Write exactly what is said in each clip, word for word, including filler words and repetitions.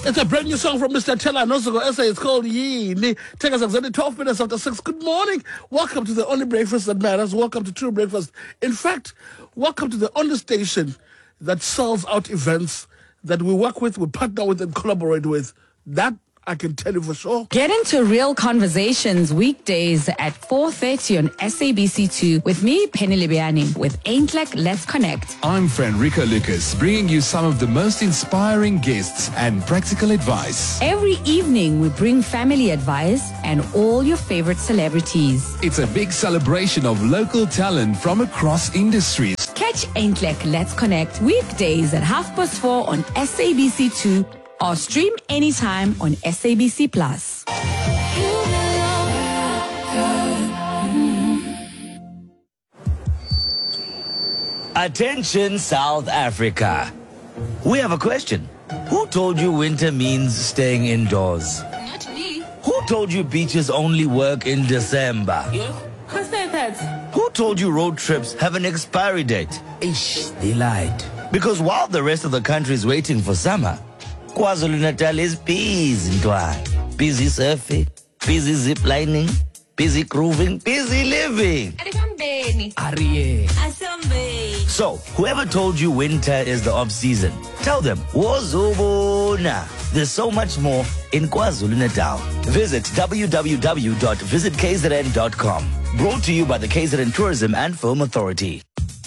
It's a brand new song from Mister Tella Nosoko essay. It's called Yini. Take us exactly twelve minutes after six. Good morning. Welcome to the only breakfast that matters. Welcome to True Breakfast. In fact, welcome to the only station that sells out events that we work with, we partner with, and collaborate with. That I can tell you for sure. Get into real conversations weekdays at four thirty on S A B C two with me, Penny Libiani, with Ain't Like Let's Connect. I'm Frederica Lucas, bringing you some of the most inspiring guests and practical advice. Every evening, we bring family advice and all your favorite celebrities. It's a big celebration of local talent from across industries. Catch Ain't Like Let's Connect weekdays at half past four on S A B C two or stream anytime on S A B C Plus. Attention, South Africa. We have a question. Who told you winter means staying indoors? Not me. Who told you beaches only work in December? You? Who said that? Who told you road trips have an expiry date? Ish, they lied. Because while the rest of the country is waiting for summer, KwaZulu-Natal is busy, Ntwana. Busy surfing, busy ziplining, busy grooving, busy living. Ariye. So, whoever told you winter is the off-season, tell them, Wozobona. There's so much more in KwaZulu-Natal. Visit w w w dot visit k z n dot com. Brought to you by the K Z N Tourism and Film Authority.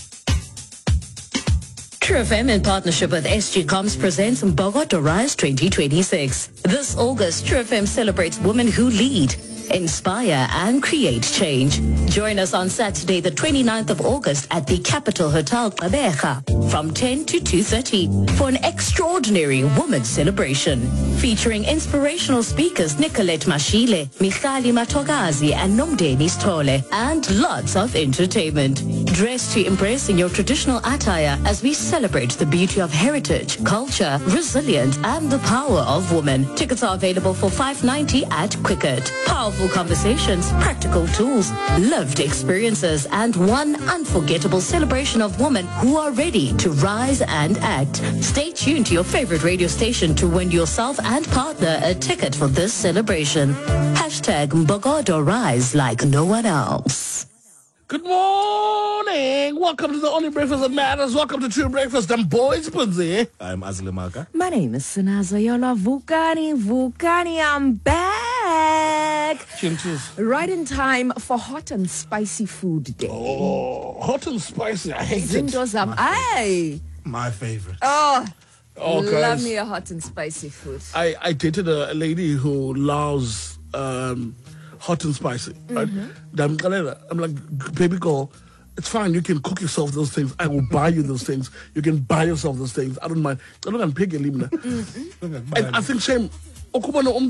True F M in partnership with S G Coms presents Mbokodo Rise twenty twenty-six. This August, True F M celebrates women who lead, inspire and create change. Join us on Saturday, the twenty-ninth of August at the Capital Hotel Gqeberha from ten to two thirty for an extraordinary women's celebration featuring inspirational speakers Nicolette Mashile, Michali Matogazi and Nomdeni Stole, and lots of entertainment. Dress to impress in your traditional attire as we celebrate the beauty of heritage, culture, resilience and the power of women. Tickets are available for five ninety at Quicket. Powerful conversations, practical tools, lived experiences, and one unforgettable celebration of women who are ready to rise and act. Stay tuned to your favorite radio station to win yourself and partner a ticket for this celebration. Hashtag Mbokodo Rise like no one else. Good morning. Welcome to the only breakfast that matters. Welcome to True Breakfast. I'm boys, Punzi. I'm Azlemaka. My name is Sinaza Yola Vukani. Vukani, I'm back. Cheers, cheers. Right in time for hot and spicy food day. Oh, hot and spicy. I hate it. Zindozam. Aye. My favorite. Oh, Oh, love guys. me a hot and spicy food. I, I dated a, a lady who loves um, hot and spicy. Right? Mm-hmm. I'm like, baby girl, it's fine. You can cook yourself those things. I will buy you those things. You can buy yourself those things. I don't mind. I don't pick a limna. And I think shame. But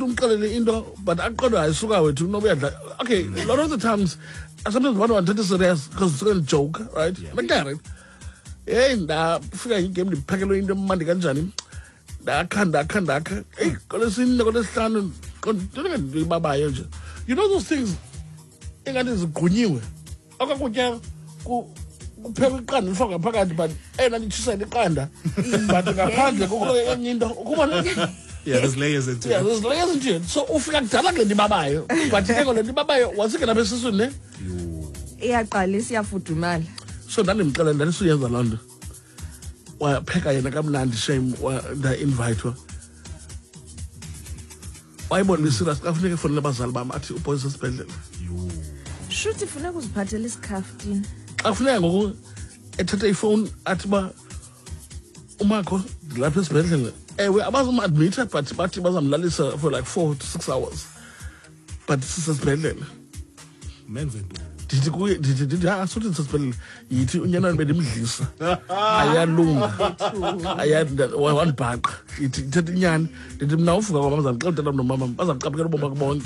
I got I sugar with no okay. A lot of the times, sometimes one want to serious because it's a joke, right? Yeah. Like that, right? And I figure you gave the packet in the money ganjani. That can, that can, that can. Hey, gonna see, gonna stand, gonna bye bye. You know those things. I got this good. Okay, good job. Go, go, can fuck a packet, but I don't say the kanda. But I can't go in the. Yeah, there's layers into Yeah, it. there's layers into it. So, if you can tell the bye but you can the bye what's it gonna be soon? Eh? Yeah, Kalisia Futumal. So then I'm telling them, so you're the London. Well, Pekka and I come down the same, the invite her. Why won't we see us? I've never found the Album at your poison spell. Shoot if I was Patelis Kaftin. I've never go at a phone at my Umako, the lapis spell. Eh, we wasn't admitted, but Patty was on Lalisa for like four to six hours. But this is spelling. Men vendo. Did you go? Did you? Did you? I saw this spell. You two, you're not made him this. I had loom. I had that one bag. It did yan. Did him now for my mother. Got them no mama. As I'm coming up with my bond.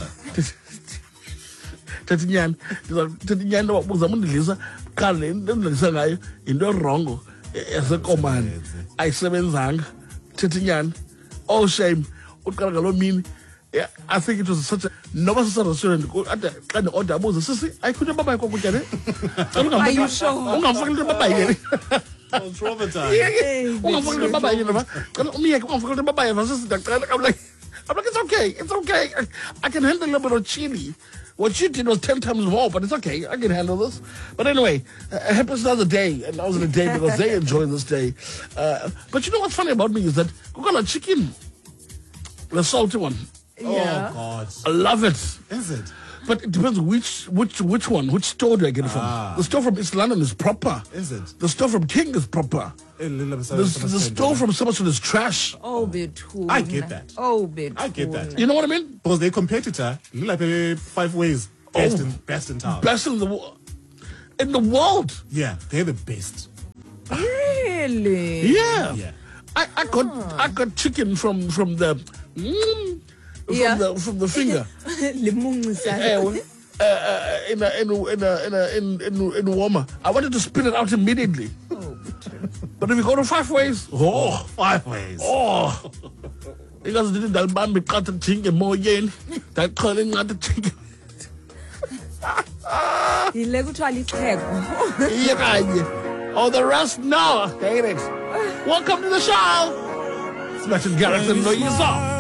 Did yan? Did yan? What was the money? Lisa, Carl, in the song. In the wrong. As a command. I seven zang. Titian. Oh shame. What can I mean? Yeah, I think it was such a no restaurant at the kind of order. I couldn't buy a coconut. Are you sure? was traumatized. Yeah, yeah. Ungafakele baba yena ba. Umiyeke ungafakele baba yena sisindaqala. I'm like, I'm like, it's okay, it's okay. I, I can handle a little bit of chili. What you did was ten times more, but it's okay. I can handle this. But anyway, uh, it happens another day, and I was in a day because they enjoy this day. Uh, but you know what's funny about me is that we got a chicken, the salty one. Yeah. Oh, God. I love it. Is it? But it depends which which which one, which store do I get it from? Ah. The store from East London is proper. Is it? The store from King is proper. A little bit The, the store from Somerset is trash. Oh, bethuna. I get that. Oh, bethuna. I get that. You know what I mean? Because their competitor, like uh, five ways best, Oh. in, best in town. Best in the wo- in the world. Yeah, they're the best. Really? Yeah. Yeah. I, I got I got chicken from from the mm, from Yeah. the from the finger. Limungisana. Eh, well, uh, uh, in a in a in a in a in in, in warmer. I wanted to spit it out immediately. But if you go to five ways, oh, Five ways. oh, you guys didn't dalbam me cut the chicken more yen. That calling not the chicken. Yile kuthiwa lichego. Yeah, kanye. Oh, the rest no. Hate it. Welcome to the show. Smashing Garrett and Louisa.